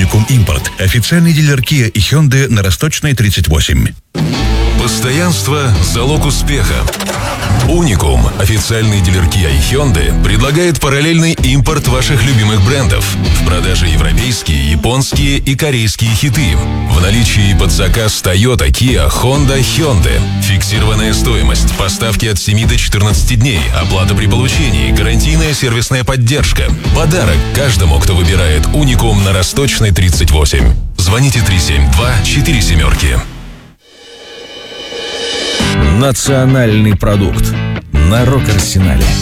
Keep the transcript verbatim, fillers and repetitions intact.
Unicum Import. Официальный дилер Kia и Hyundai на Росточной, тридцать восемь. Постоянство – залог успеха. Unicum, официальный дилер Kia и Hyundai, предлагает параллельный импорт ваших любимых брендов. В продаже европейские, японские и корейские хиты. В наличии под заказ Toyota, Kia, Honda, Hyundai. Фиксированная стоимость, поставки от семи до четырнадцати дней, оплата при получении, гарантийная сервисная поддержка. Подарок каждому, кто выбирает Unicum на Росточной, тридцать восемь. Звоните три семь два четыре семерки. Национальный продукт на Рок-Арсенале.